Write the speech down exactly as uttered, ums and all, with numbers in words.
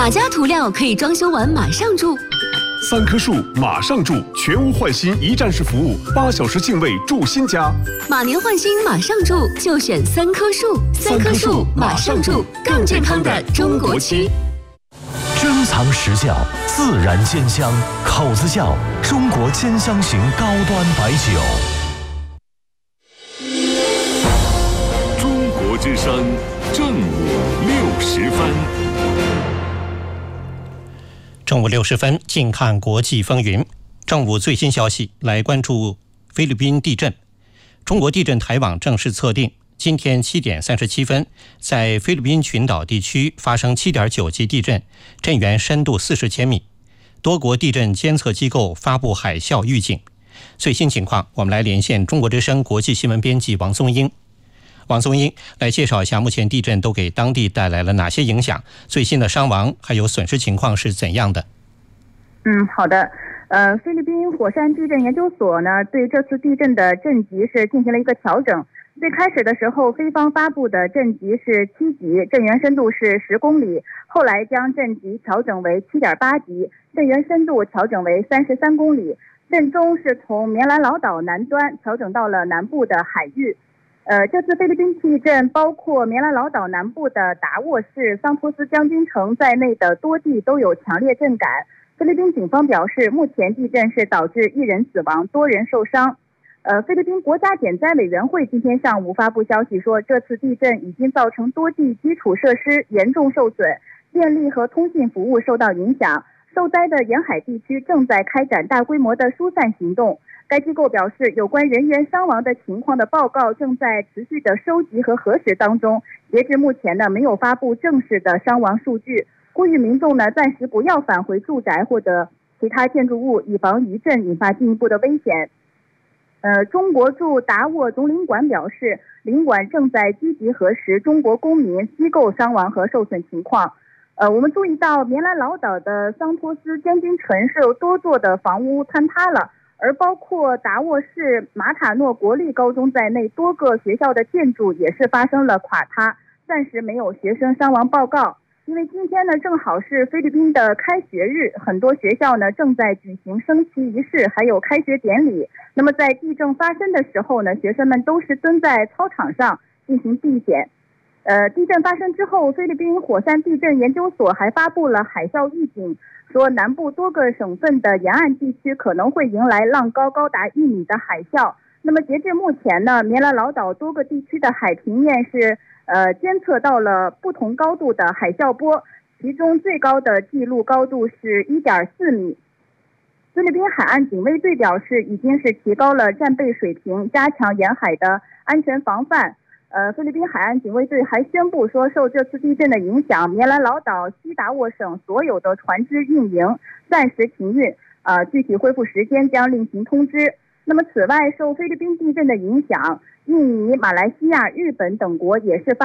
哪家涂料可以装修完马上住？ 三棵树马上住，全屋换新一站式服务，八小时净位住新家。 马年换新马上住，就选三棵树。三棵树马上住，更健康的中国区。 珍藏实窖，自然煎香，口子窖中国煎香型高端白酒。 中国之声正午六十分。 正午六十分，近看国际风云。正午最新消息，来关注菲律宾地震。中国地震台网正式测定，今天七点三十七分，在菲律宾群岛地区发生 七点九 级地震，震源深度四十千米。多国地震监测机构发布海啸预警。最新情况，我们来连线中国之声国际新闻编辑王松英。王松英来介绍一下目前地震都给当地带来了哪些影响，最新的伤亡还有损失情况是怎样的？ 嗯，好的。呃，菲律宾火山地震研究所呢，对这次地震的震级是进行了一个调整。最开始的时候，菲方发布的震级是七级，震源深度是十公里，后来将震级调整为 七点八 级，震源深度调整为三十三公里。震中是从棉兰老岛南端调整到了南部的海域。呃，这次菲律宾地震包括棉兰老岛南部的达沃市、桑托斯将军城在内的多地都有强烈震感。菲律宾警方表示，目前地震是导致一人死亡，多人受伤。呃，菲律宾国家减灾委员会今天上午发布消息说，这次地震已经造成多地基础设施严重受损，电力和通信服务受到影响。受灾的沿海地区正在开展大规模的疏散行动。该机构表示，有关人员伤亡的情况的报告正在持续的收集和核实当中。截至目前呢，没有发布正式的伤亡数据，呼吁民众呢暂时不要返回住宅或者其他建筑物，以防余震引发进一步的危险。呃，中国驻达沃总领馆表示，领馆正在积极核实中国公民机构伤亡和受损情况。呃，我们注意到棉兰老岛的桑托斯将军城是有多座的房屋坍塌了。而包括达沃市马塔诺国立高中在内，多个学校的建筑也是发生了垮塌，暂时没有学生伤亡报告。因为今天呢正好是菲律宾的开学日，很多学校呢正在举行升旗仪式，还有开学典礼。那么在地震发生的时候呢，学生们都是蹲在操场上进行避险。呃，地震发生之后，菲律宾火山地震研究所还发布了海啸预警，说南部多个省份的沿岸地区可能会迎来浪高高达一米的海啸。那么截至目前呢，棉兰老岛多个地区的海平面是呃监测到了不同高度的海啸波，其中最高的记录高度是 一点四米。菲律宾海岸警卫队表示，已经是提高了战备水平，加强沿海的安全防范。呃，菲律宾海岸警卫队还宣布说，受这次地震的影响，棉兰老岛西达沃省所有的船只运营暂时停运，呃，具体恢复时间将另行通知。那么，此外，受菲律宾地震的影响，印尼、马来西亚、日本等国也是发